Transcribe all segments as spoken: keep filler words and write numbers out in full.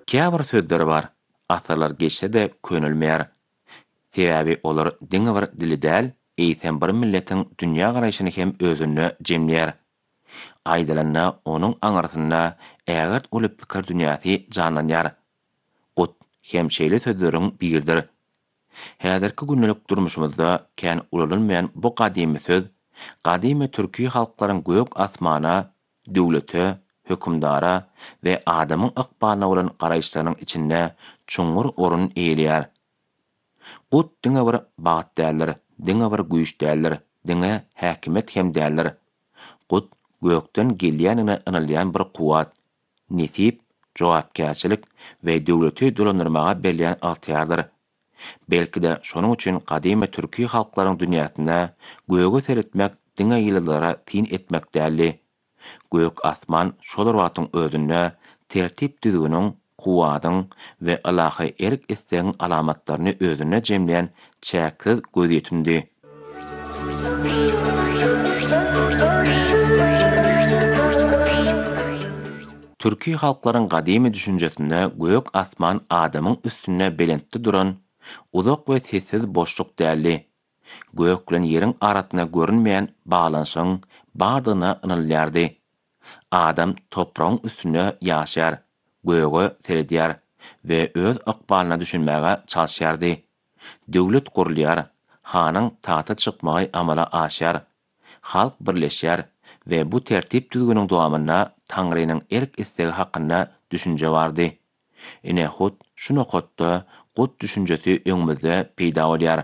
Käbir sözleri bar. Asalar geçse de könülmeýär. Sebäbi olar diňe bir dili däl, eýsem bir milletin dünýä garaýşyny hem özüne jemleýär. Aýdylanyna onuň aňarsyna ägert uly pikir dünýäsi janlanýar. Gut hem şeýle sözleriň birdir. Häzirki günlük durmuşymyzda kän ulanylmaýan bu gadymy söz, gadymy türki halklaryň gök asmana, döwlete, hökümdara we adamyň ykbalyna bolan garaýşlarynyň içinde çuňur orun eýleýär. Gut diňe bir bagat däldir, diňe bir güýç däldir, diňe häkimet hem däldir. Gut gökden gelýänine ynalýan bir kuwat, nesip, jogapkärçilik we döwleti dolandyrmaga berýän altyardyr. Belki de şonuň üçin gadymy türki halklaryň dünýäsinde göge seretmek diňe ýyllara tin etmek däli. Gök asman şolar watyň özüne tertip düzgünüň, kuwadyň we alahy erik islegiň alamatlaryny özüne jemleýän çäksiz gözetindi. Türki halklaryň gadymy düşünjesinde gök asman adamyň üstüne belentde duran uzak we sessiz boşluk däli. Gök bilen ýeriň arasyna görünmeýän baglanyşyň bardygyna ynalýardy. Adam topragyň üstüne ýaşar, göge seredýär we öz ykbalyna düşünmäge çalşýardy. Döwlet gurulýar, hanyň tahta çykmagy amala aşar, halk birleşýär we bu tertip düzgünüň dowamyna Taňrynyň erk istegi hakynda düşünje bardy. Ine hut şunu hotda gut düşünjesi öňümizde peýda bolýar.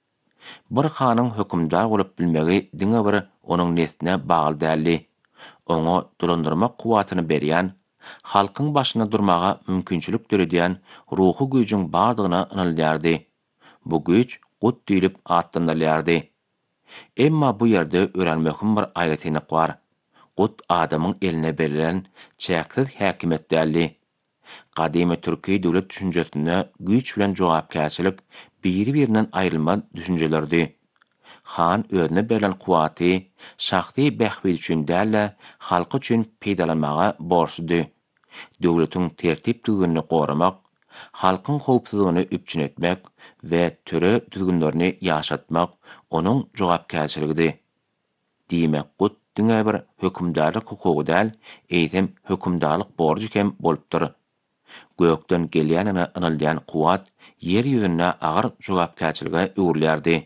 Bir hanyň hökümdar bolup bilmegi diňe bir onuň nesine bagly däli. Oňa dolandyrmak kuwatyny berýän, halkyň başyna durmaga mümkinçilik töredýän ruhy güýjüň bardygyna ynalýardy. Bu güýç gut diýilip atlandyrylýardy. Emma bu ýerde öğrenmekim bir aýratynyk bar. Gut adamyň eline berilen çäksiz häkimet däli. Gadymy türki döwlet düşünjesinde güýç bilen jogapkärçilik biri-birinden aýrylmaz düşünjelerdi. Han özüne berilen kuwaty şahsy bähwi üçin däl, halky üçin peýdalanmaga borçludy. Döwletiň tertip düzgünini goramak, halkyň howpsuzlygyny üpçün etmek we töre düzgünlerini ýaşatmak onuň jogapkärçiligidi. Diýmek gut diňe bir hökümdarlyk hukugy däl, eýsem hökümdarlyk borjy hem bolupdyr. Gökden gelýänine ynalýan kuwat ýer ýüzüne agyr jogapkärçilige öwürlärdi.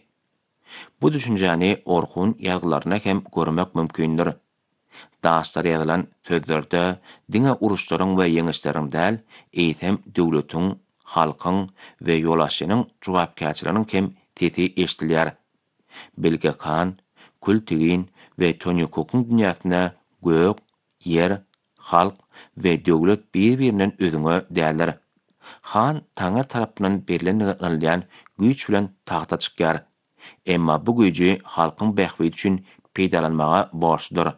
Bu düşünjäni Orhun ýazgylaryna hem görmek mümkindir. Daşlar ýazylan sözlerde diňe uruşlaryň we ýeňişleriň däl, eýsem döwletiň, halkyň we ýolaşynyň jogapkärçiliginiň hem tesi eşdilýär. Belge kan, kültigin we tönýükokyň dünýäsine gök, ýer, halk we döwlet bir-birinden özüňe däldir. Han Taňry tarapyndan berilen ynalýan güýç bilen tahta çykýar. Emma bu güýji halkyň bähwi üçin peýdalanmaga borçludyr.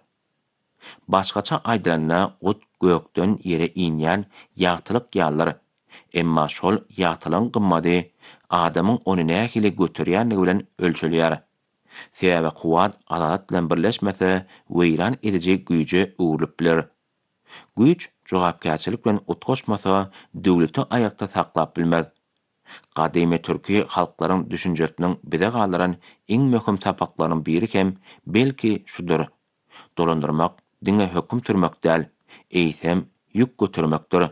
Başgaça aýdylanyna gut gökden ýere inýän ýagtylyk ýalyr. Emma şol ýagtylyň gymmady adamyň ony nähili göterýänligi bilen ölçülýär. Sebäbi kuwat adalet bilen birleşmese weýran edici güýje öwrülip biler. Güýç jogapkärçilik bilen utgaşmasa döwleti aýakda saklap bilmez. Gadymy türki halklaryň düşünjesiniň bize galyran iň möhüm sapaklarynyň biri hem belki şudur. Dolandyrmak diňe höküm sürmek däl, eýsem ýük götürmekdir.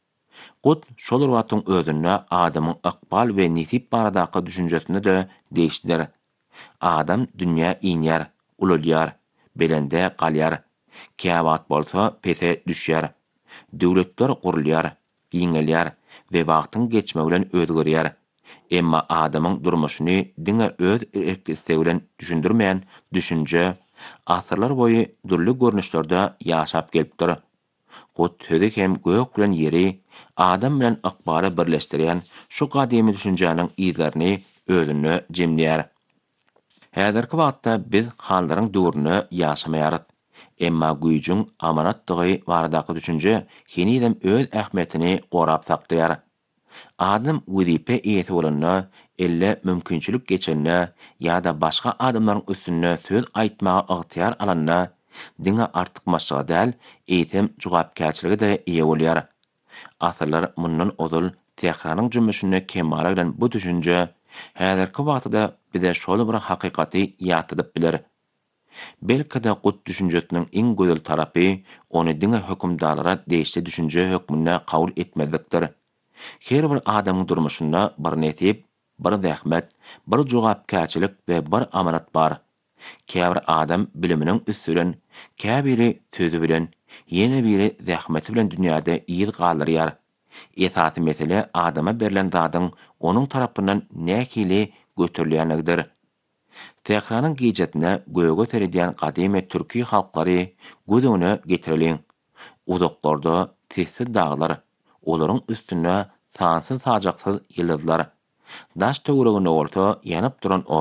Gut şolar watyň özüne adamyň ykbal we nesip baradaky düşünjesini de değişdir. Adam dünýä inýär, ulalýar, belende galýar. Käbat bolsa pese düşýär. Döwletler gurulýar, giňelýär we wagtyň geçmegi bilen özgerýär. Emma adamyň durmuşyny diňe öz erkistigi bilen düşündirmeýän düşünje asyrlar boyu durly görnüşlerde ýaşap gelipdir. Gut tödek hem gök bilen ýeri, adam bilen ykbaly birleşdirýän şu gadymy düşünjäniň ýyzlaryny özüne jemleýär. Häzirki wagtda biz hanlaryň döwrüne ýaşamaýarys. Emma güýjüň amanatdygy baradaky düşünje hinidem öz ähmetini gorap saklaýar. Adam wezipe eýeti bolanda elle mümkinçilik geçenne ýa-da başga adamlaryň üstüne söz aýtmaga ygtyýar alanna diňe artykmaçyga däl, eýtem jogapkärçiligi de ýe bolýar. Asırlar mundan ozul tekrarın cümmüşünü kemala bilen bu düşünje häzirki wagtda bize şol bir hakykaty ýatydyp biler. Belki-de gut düşünjesiniň iň gözel tarapy ony diňe hökümdarlara değişli düşünje hökmüne kabul etmezlikdir. Her bir adamyň durmuşynda bir nesip, bir zähmet, bir jogapkärçilik we bir amalat bar. Käbir adam biliminiň üstüren, käbiri sözü bilen, ýene biri zähmeti bilen dünýäde ýyl galyrýar. Esasy mesele adama berilen zadyň onuň tarapyndan nähili göterilýändigidir. Tehranyň gijetine göýge seredýän gadymy türki halklary göz öňüne getireliň. Uzaklarda sessiz dağlar, olaryň üstüne sansız sajaksız ýyldızlar. Daş töwereginde bolsa ýanyp duran